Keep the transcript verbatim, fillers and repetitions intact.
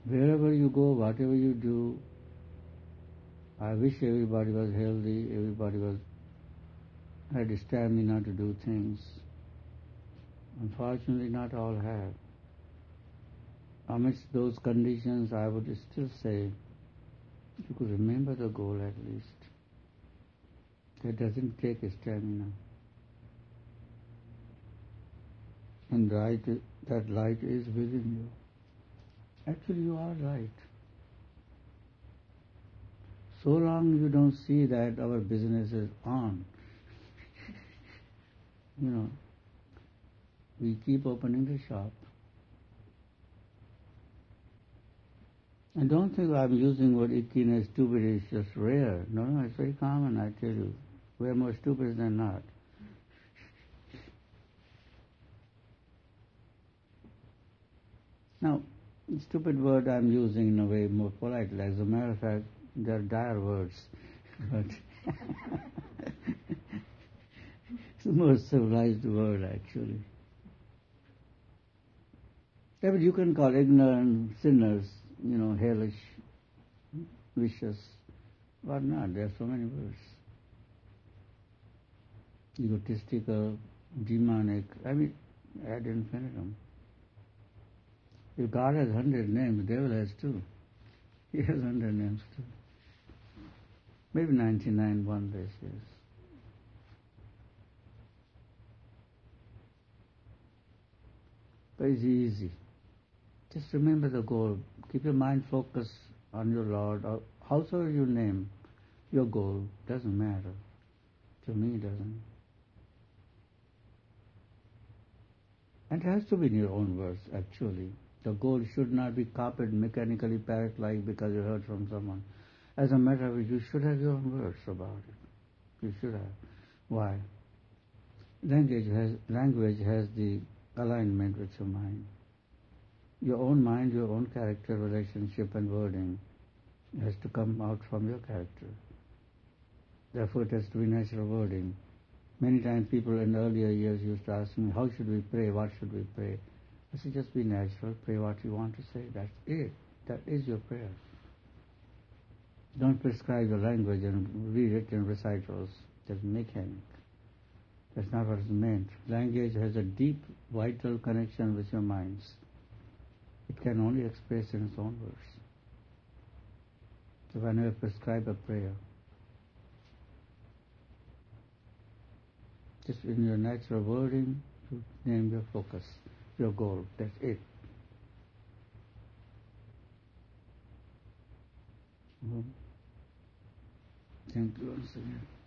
Wherever you go, whatever you do, I wish everybody was healthy, everybody was had stamina to do things. Unfortunately, not all have. Amidst those conditions, I would still say you could remember the goal at least. That doesn't take stamina. And right, that light is within you. Actually, you are right. So long you don't see that our business is on, you know, we keep opening the shop. And don't think I'm using word ickiness, stupid is just rare. No, no, it's very common, I tell you. We're more stupid than not. Now, stupid word I'm using in a way more politely. As a matter of fact, they're dire words. But it's a more civilized word, actually. Yeah, but you can call ignorant sinners, you know, hellish, vicious. Why not? There are so many words. Egotistical, demonic. I mean, ad infinitum. If God has hundred names, the devil has two. He has hundred names too. Maybe ninety-nine one day, yes. But it's easy. Just remember the goal. Keep your mind focused on your Lord, or howsoever you name your goal. Doesn't matter. To me, it doesn't. And it has to be in your own words, actually. The goal should not be copied mechanically, parrot-like, because you heard from someone. As a matter of fact, you should have your own words about it. You should have. Why? Language has, language has the alignment with your mind. Your own mind, your own character, relationship and wording has to come out from your character. Therefore, it has to be natural wording. Many times people in earlier years used to ask me, how should we pray, what should we pray? I said, just be natural, pray what you want to say, that's it. That is your prayer. Don't prescribe your language and read it in recitals. That's mechanic. That's not what it's meant. Language has a deep, vital connection with your minds. It can only express in its own words. So whenever you prescribe a prayer, just in your natural wording, you name your focus, your goal. That's it. Mm-hmm. Thank you once again.